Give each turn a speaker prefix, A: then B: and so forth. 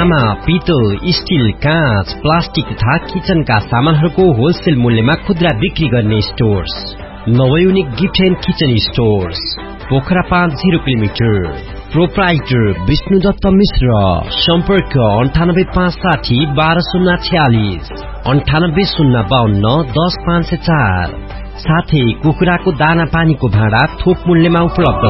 A: तामा, पित्तल, स्टील, काँच, प्लास्टिक तथा किचनका सामानहरूको होलसेल मूल्यमा खुद्रा बिक्री गर्ने stores नवयुनिक gift and kitchen stores Pokhara 5 0 kilometre. Proprietor Vishnudutt मिश्र। सम्पर्क 98560 12046 98052 10504। साथै कुखुराको दाना पानीको भाँडा थोक मूल्यमा उपलब्ध